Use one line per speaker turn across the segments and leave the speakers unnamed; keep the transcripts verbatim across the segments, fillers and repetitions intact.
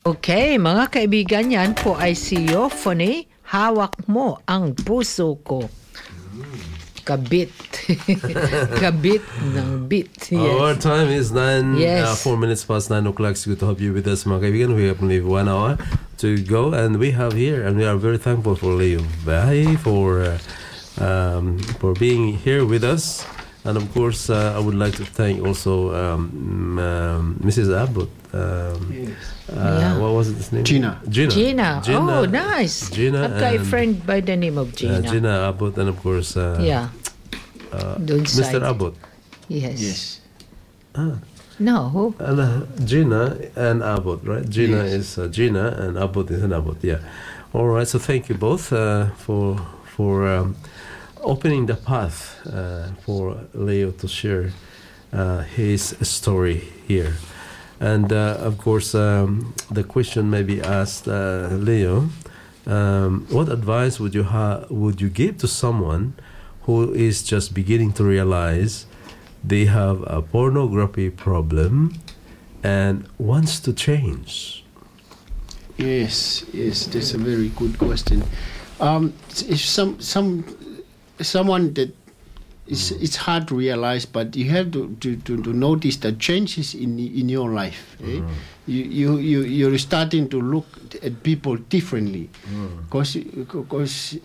Okay, mga kaibigan, yan po ay si Euphony. Hawak mo ang puso ko. Kabit. Kabit ng bit. Yes.
Our time is nine,
yes.
uh, four minutes past nine o'clock. It's good to have you with us, mga kaibigan. We have only one hour to go, and we have here, and we are very thankful for Leo Bahay for uh, um, for being here with us. And of course, uh, I would like to thank also um, um, Missus Abbott. Um,
yes.
uh,
Yeah.
What was his name?
Gina.
Gina.
Gina.
Gina.
Oh, nice.
Gina.
I've got a
and,
friend by the name of Gina.
Uh, Gina Abbott, and of course, uh,
Yeah.
uh,
Doon
Mister
side.
Abbott.
Yes.
Yes.
Ah.
No, who?
And, uh, Gina and Abbott, right? Gina
Yes.
is uh, Gina, and Abbott is an Abbott. Yeah. All right. So thank you both uh, for for um, opening the path uh, for Leo to share uh, his story here. And uh, of course, um, the question may be asked, uh, Leo, um, what advice would you ha- would you give to someone who is just beginning to realize they have a pornography problem and wants to change?
Yes, yes, that's a very good question. Um, if some some someone that it's it's hard to realize, but you have to, to, to, to notice the changes in in your life. Eh?
Mm.
You, you you you're starting to look at people differently, because because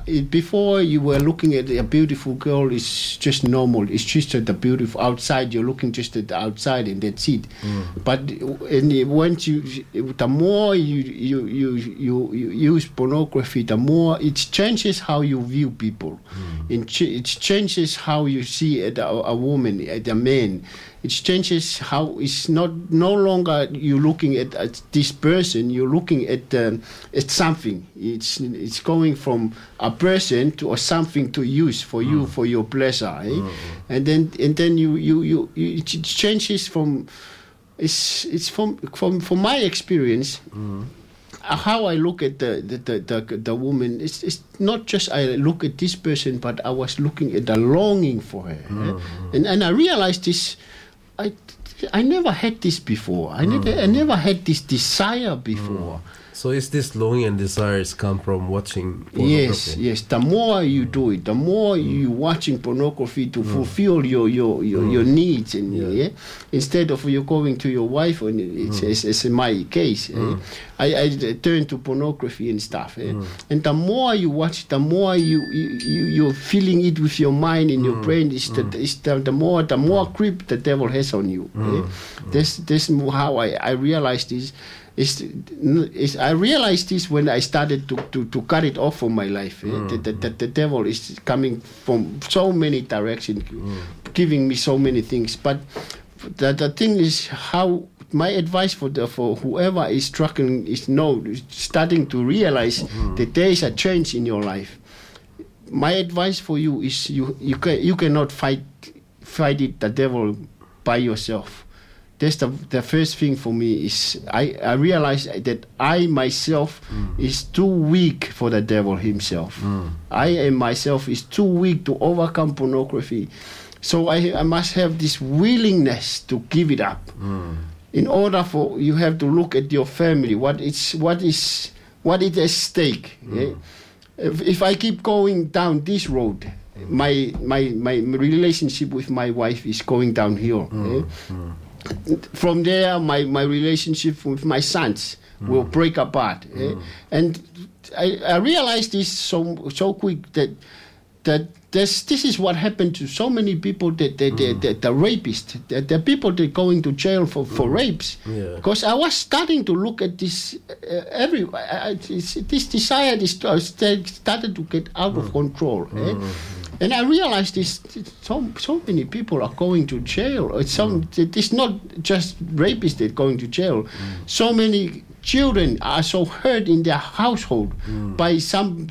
before you were looking at a beautiful girl, it's just normal. It's just at the beautiful outside. You're looking just at the outside, and that's it.
Mm.
But and once you, the more you you you you, you use pornography, the more it changes how you view people.
Mm.
It, ch- it changes how you see at a, a woman, at a man. It changes how it's not no longer you looking at, at this person. You're looking at um, at something. It's it's going from a person to a something to use for you for your pleasure, eh?
Mm.
and then and then you you, you, you it changes from it's it's from from from my experience.
Mm.
How I look at the the, the, the, the woman, it's, it's not just I look at this person, but I was looking at the longing for her, eh? and and I realized this. I, I never had this before. I never I never had this desire before.
So is this longing and desires come from watching pornography?
Yes, yes. The more you do it, the more you watching pornography to fulfill your your, your, your needs, and
Yeah.
yeah. instead of you going to your wife, and it's, it's, it's in my case, eh, I, I turn to pornography and stuff. Eh? And the more you watch, the more you, you, you you're feeling it with your mind and your brain. Is the, is the the more the more grip the devil has on you. Eh? This this how I I realized this. Is, is I realized this when I started to, to, to cut it off from my life. Eh?
Mm.
That, that, that the devil is coming from so many directions, mm. giving me so many things. But the, the thing is, how my advice for the for whoever is struggling is no starting to realize mm. that there is a change in your life. My advice for you is you you can you cannot fight fight it the devil by yourself. That's the, the first thing for me is I, I realize that I myself mm. is too weak for the devil himself. Mm. I am myself is too weak to overcome pornography. So I, I must have this willingness to give it up. Mm. In order for you have to look at your family, what it's what is what is at stake. Mm. Yeah? If, if I keep going down this road, mm. my, my my relationship with my wife is going downhill. Mm. Yeah? Mm. From there, my, my relationship with my sons mm. will break apart. Mm. Eh? And I, I realized this so so quick that that this this is what happened to so many people that they, they,
Mm.
they, the rapists, the, the people that going to jail for, for
Mm.
rapes.
Yeah.
Because I was starting to look at this uh, every I, I, this, this desire this started to get out mm. of control. Eh?
Mm.
And I realized this: so so many people are going to jail. It's some. Mm. It's not just rapists that are going to jail. Mm. So many children are so hurt in their household mm. by some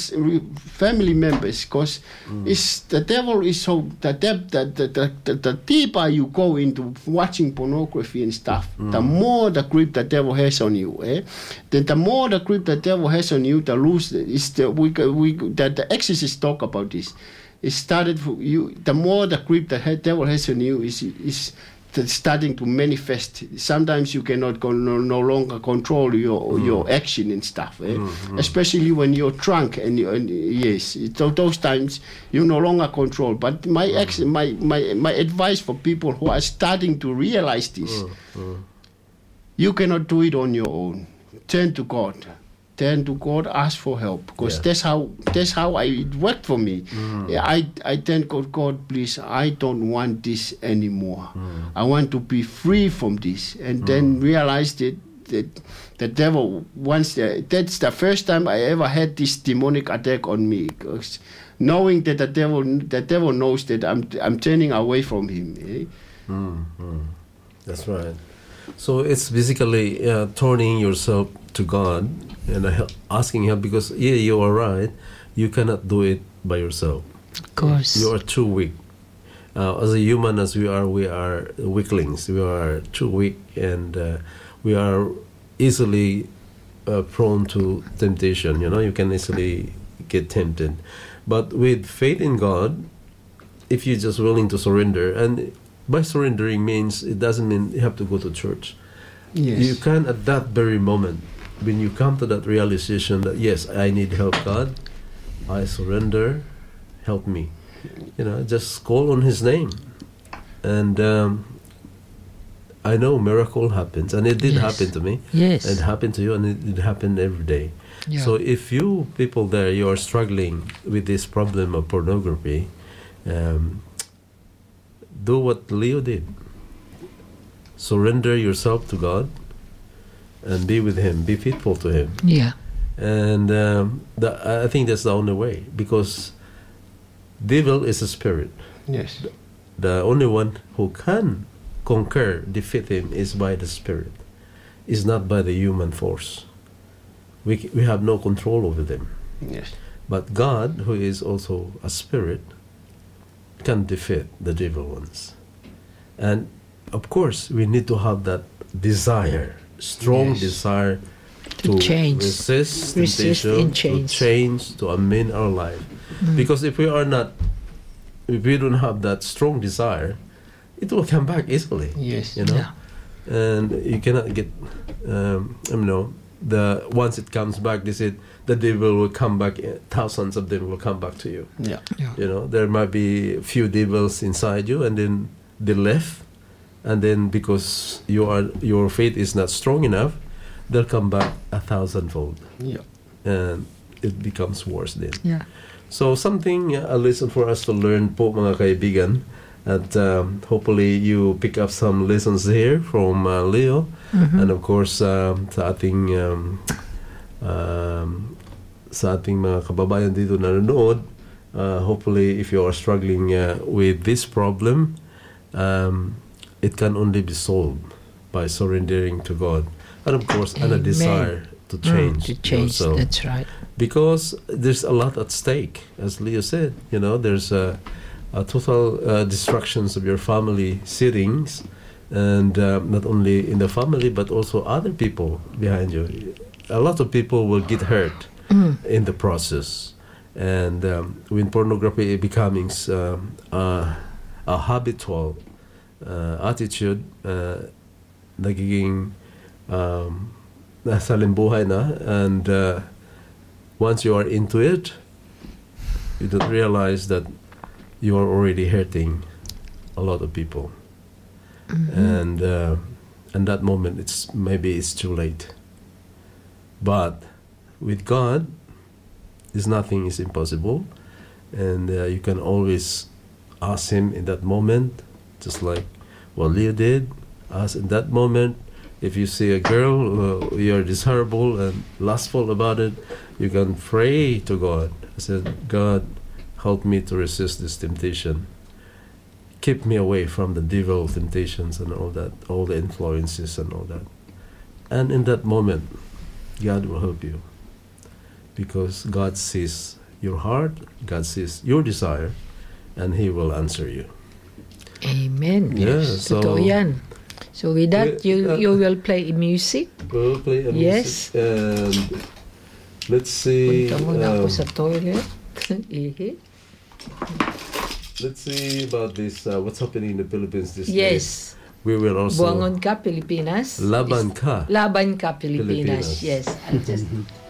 family members because mm. it's the devil is so the depth the, the, the, the deeper you go into watching pornography and stuff, mm. the more the grip the devil has on you. Eh? Then the more the grip the devil has on you, the loose is the we we that the exorcists talk about this. It started for you. The more the grip the devil has on you is is st- starting to manifest. Sometimes you cannot go, no, no longer control your
Mm.
your action and stuff, eh?
Mm, mm.
Especially when you're drunk and, you, and yes, so those times you no longer control. But my
Mm.
action, my, my my advice for people who are starting to realize this,
Mm, mm.
you cannot do it on your own. Turn to God. Turn to God, ask for help, because
Yeah.
that's how that's how I, it worked for me.
Mm.
Yeah, I I thank God, God, please, I don't want this anymore.
Mm.
I want to be free from this, and then realized it that the devil once the, that's the first time I ever had this demonic attack on me, 'cause knowing that the devil the devil knows that I'm I'm turning away from him. Eh?
Mm, mm. That's right. So it's basically uh, turning yourself to God and uh, hel- asking help, because yeah, you are right. You cannot do it by yourself.
Of course.
You are too weak. Uh, as a human as we are, we are weaklings. We are too weak, and uh, we are easily uh, prone to temptation. You know, you can easily get tempted. But with faith in God, if you're just willing to surrender, and by surrendering means it doesn't mean you have to go to church.
Yes.
You can, at that very moment, when you come to that realization that yes, I need help, God, I surrender, help me. You know, just call on His name, and um, I know miracle happens, and it did
Yes.
happen to me.
Yes.
It happened to you, and it, it happened every day.
Yeah.
So if you people there, you are struggling with this problem of pornography, um, do what Leo did. Surrender yourself to God and be with Him. Be faithful to Him.
Yeah.
And um, the, I think that's the only way, because devil is a spirit.
Yes.
The only one who can conquer, defeat him is by the spirit. It's not by the human force. We, c- we have no control over them.
Yes.
But God, who is also a spirit, can defeat the devil ones. And of course, we need to have that desire, strong
Yes.
desire
To
to,
change.
resist,
Resist
temptation,
and change.
to change, to amend our life.
Mm.
Because if we are not, if we don't have that strong desire, it will come back easily.
Yes.
You know,
Yeah.
and you cannot get, um, you know, the once it comes back, they said the devil will come back. eh, Thousands of them will come back to you.
Yeah.
Yeah.
You know, there might be a few devils inside you, and then they left, and then because you are your faith is not strong enough, they'll come back a thousandfold,
Yeah.
and it becomes worse then.
Yeah.
So something, uh, a lesson for us to learn po mga kaibigan, at um, hopefully you pick up some lessons here from uh, Leo,
Mhm.
and of course um, sa ating um, um, sa ating mga kababayan dito na nanonood, uh, hopefully if you are struggling uh, with this problem, um, it can only be solved by surrendering to God, and of course and a
Amen.
desire to
Mm,
change,
to change.
yourself.
That's right.
Because there's a lot at stake, as Leo said. You know, there's a, a total uh, destructions of your family settings, and uh, not only in the family but also other people behind you. A lot of people will get hurt
Mm.
in the process, and um, when pornography is becoming um, uh, a habitual uh, attitude, uh, nagiging um, nasa limbuhay na, and uh, once you are into it, you don't realize that you are already hurting a lot of people, and uh, and that moment it's maybe it's too late. But with God, there's nothing is impossible, and uh, you can always ask Him in that moment, just like what Leo did. Ask in that moment. If you see a girl, uh, you're desirable and lustful about it, you can pray to God. I said, God, help me to resist this temptation. Keep me away from the devil temptations and all that, all the influences and all that. And in that moment, God will help you. Because God sees your heart, God sees your desire, and He will answer you.
Amen.
Yeah,
Yes.
so-
Totoo yan. So with that,
Yeah,
you
uh,
you will play music.
We'll play a
Yes.
music, and let's see.
Punta muna ako
um,
sa toilet. Ihi.
Let's see about this. Uh, what's happening in the Philippines these days?
Yes.
we will also
Buangon ka, Pilipinas.
Laban ka.
Laban ka, Pilipinas.
Pilipinas.
Yes. I'll just